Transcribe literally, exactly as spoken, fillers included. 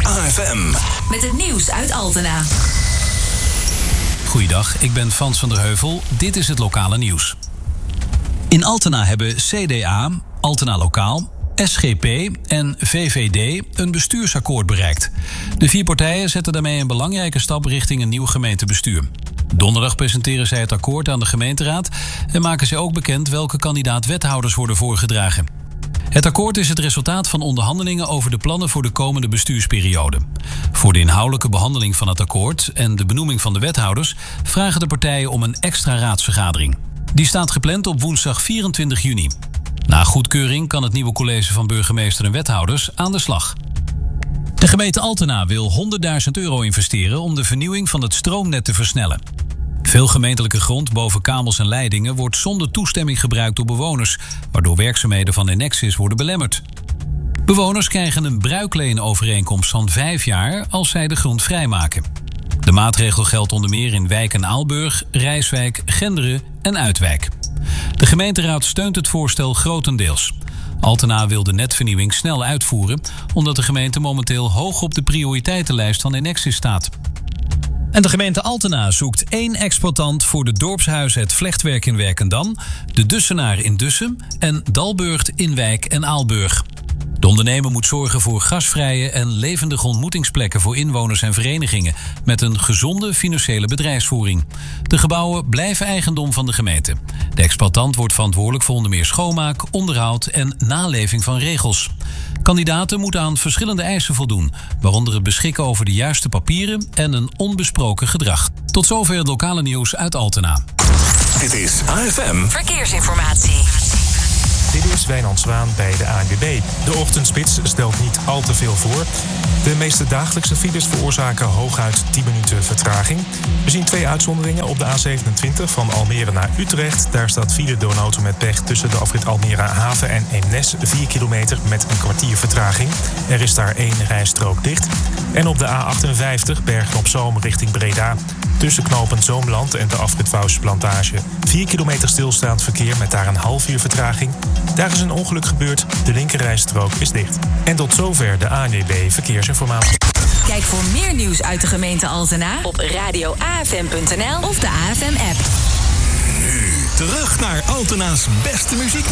A F M. Met het nieuws uit Altena. Goeiedag, ik ben Frans van der Heuvel. Dit is het lokale nieuws. In Altena hebben C D A, Altena Lokaal, S G P en V V D een bestuursakkoord bereikt. De vier partijen zetten daarmee een belangrijke stap richting een nieuw gemeentebestuur. Donderdag presenteren zij het akkoord aan de gemeenteraad en maken ze ook bekend welke kandidaat-wethouders worden voorgedragen. Het akkoord is het resultaat van onderhandelingen over de plannen voor de komende bestuursperiode. Voor de inhoudelijke behandeling van het akkoord en de benoeming van de wethouders vragen de partijen om een extra raadsvergadering. Die staat gepland op woensdag vierentwintig juni. Na goedkeuring kan het nieuwe college van burgemeester en wethouders aan de slag. De gemeente Altena wil honderdduizend euro investeren om de vernieuwing van het stroomnet te versnellen. Veel gemeentelijke grond boven kabels en leidingen wordt zonder toestemming gebruikt door bewoners, waardoor werkzaamheden van Enexis worden belemmerd. Bewoners krijgen een bruikleenovereenkomst van vijf jaar als zij de grond vrijmaken. De maatregel geldt onder meer in Wijk en Aalburg, Rijswijk, Genderen en Uitwijk. De gemeenteraad steunt het voorstel grotendeels. Altena wil de netvernieuwing snel uitvoeren, omdat de gemeente momenteel hoog op de prioriteitenlijst van Enexis staat. En de gemeente Altena zoekt één exploitant voor de dorpshuizen Het Vlechtwerk in Werkendam, de Dussenaar in Dussem en Dalburgt in Wijk en Aalburg. De ondernemer moet zorgen voor gasvrije en levendige ontmoetingsplekken voor inwoners en verenigingen met een gezonde financiële bedrijfsvoering. De gebouwen blijven eigendom van de gemeente. De exploitant wordt verantwoordelijk voor onder meer schoonmaak, onderhoud en naleving van regels. Kandidaten moeten aan verschillende eisen voldoen, waaronder het beschikken over de juiste papieren en een onbesproken gedrag. Tot zover het lokale nieuws uit Altena. Dit is A F M Verkeersinformatie. Dit is Wijnand Zwaan bij de A N W B. De ochtendspits stelt niet al te veel voor. De meeste dagelijkse files veroorzaken hooguit tien minuten vertraging. We zien twee uitzonderingen op de A zevenentwintig van Almere naar Utrecht. Daar staat file door een auto met pech tussen de afrit Almere Haven en Eemnes. vier kilometer met een kwartier vertraging. Er is daar één rijstrook dicht. En op de A achtenvijftig Bergen-op-Zoom richting Breda. Tussen knooppunt Zoomland en de afrit Wouwsplantage. vier kilometer stilstaand verkeer met daar een half uur vertraging. Daar is een ongeluk gebeurd, de linkerrijstrook is dicht. En tot zover de A N W B Verkeersinformatie. Kijk voor meer nieuws uit de gemeente Altena op radio A F M punt n l of de A F M-app. Nu terug naar Altena's beste muziek.